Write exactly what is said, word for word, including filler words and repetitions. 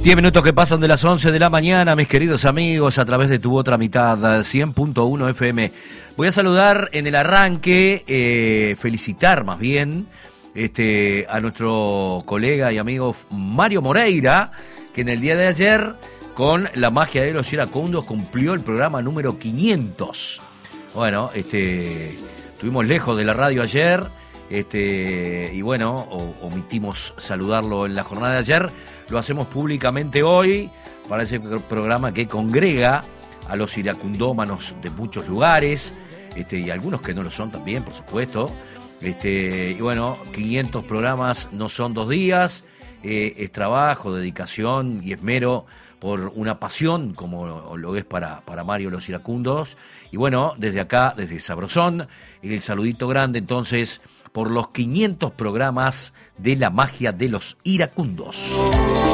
Diez minutos que pasan de las once de la mañana, mis queridos amigos, a través de tu otra mitad, cien punto uno F M. Voy a saludar en el arranque, eh, felicitar más bien, este, a nuestro colega y amigo Mario Moreira, que en el día de ayer, con la magia de los iracundos, cumplió el programa número quinientos. Bueno, este, estuvimos lejos de la radio ayer, este, y bueno, o, omitimos saludarlo en la jornada de ayer. Lo hacemos públicamente hoy para ese programa que congrega a los iracundómanos de muchos lugares, este, y algunos que no lo son también, por supuesto. Este, y bueno, quinientos programas no son dos días, eh, es trabajo, dedicación y esmero por una pasión como lo es para, para Mario los iracundos. Y bueno, desde acá, desde Sabrosón, el saludito grande entonces por los quinientos programas de la magia de los iracundos.